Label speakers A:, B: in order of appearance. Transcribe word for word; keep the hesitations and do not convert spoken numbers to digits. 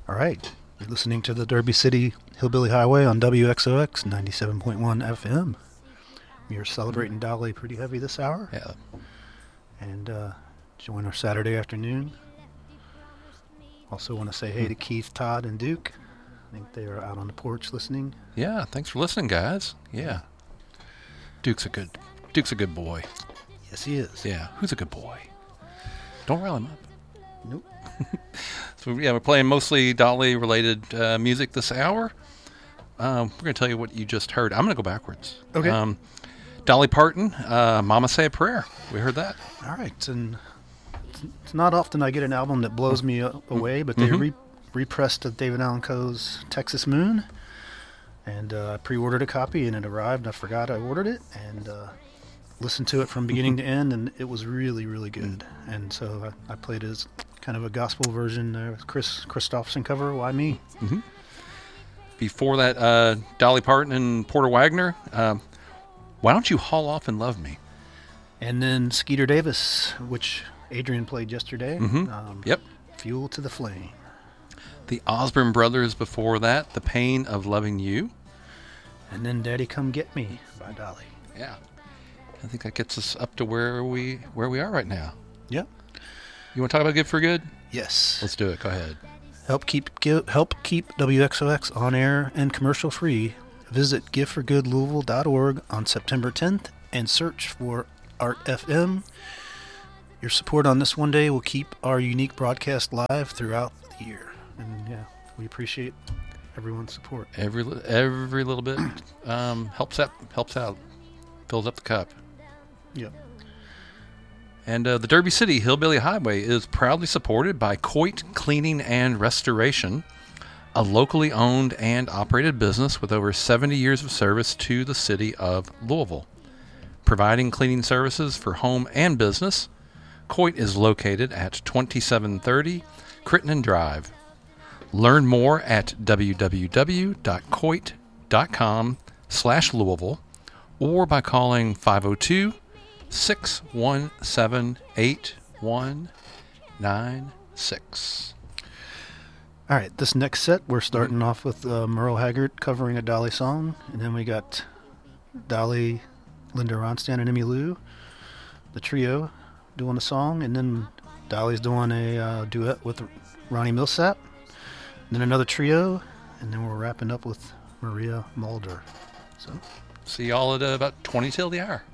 A: All right. You're listening to the Derby City Hillbilly Highway on W X O X ninety-seven point one F M. We are celebrating Dolly pretty heavy this hour.
B: Yeah.
A: And uh, join our Saturday afternoon. Also want to say hey to Keith, Todd, and Duke. I think they are out on the porch listening.
B: Yeah, thanks for listening, guys. Yeah. Duke's a good Duke's a good boy.
A: Yes, he is.
B: Yeah, who's a good boy? Don't rile him up.
A: Nope.
B: So, yeah, we're playing mostly Dolly-related uh, music this hour. Um, we're going to tell you what you just heard. I'm going to go backwards.
A: Okay.
B: Um, Dolly Parton, uh, Mama Say a Prayer. We heard that.
A: All right. And it's not often I get an album that blows me a- away, but they
B: Mm-hmm.
A: re- repressed David Allan Coe's Texas Moon. And uh, I pre-ordered a copy, and it arrived. I forgot I ordered it, and uh, listened to it from beginning to end, and it was really, really good. And so I, I played it as kind of a gospel version there with Chris Christopherson cover, Why Me?
B: Mm-hmm. Before that, uh, Dolly Parton and Porter Wagner, um, Why Don't You Haul Off and Love Me?
A: And then Skeeter Davis, which Adrian played yesterday.
B: Mm-hmm.
A: Um,
B: Yep.
A: Fuel to the Flame.
B: The Osborne Brothers before that, The Pain of Loving You.
A: And then Daddy Come Get Me by Dolly.
B: Yeah. I think that gets us up to where we where we are right now.
A: Yep.
B: You want to talk about Good for Good?
A: Yes.
B: Let's do it. Go ahead.
A: Help keep give, help keep W X O X on air and commercial free. Visit give for good louisville dot org on September tenth and search for Art F M. Your support on this one day will keep our unique broadcast live throughout the year. And yeah, we appreciate everyone's support.
B: Every li- every little bit um, helps out. Helps out. Fills up the cup.
A: Yep.
B: And uh, the Derby City Hillbilly Highway is proudly supported by Coit Cleaning and Restoration, a locally owned and operated business with over seventy years of service to the city of Louisville. Providing cleaning services for home and business, Coit is located at twenty-seven thirty Crittenden Drive. Learn more at w w w dot coit dot com slash Louisville or by calling five oh two, six one seven, eight one nine six.
A: All right, this next set, we're starting off with uh, Merle Haggard covering a Dolly song, and then we got Dolly, Linda Ronstadt, and Emmylou, the trio, doing a song, and then Dolly's doing a uh, duet with Ronnie Millsap, and then another trio, and then we're wrapping up with Maria Mulder. So,
B: See y'all at uh, about twenty till the hour.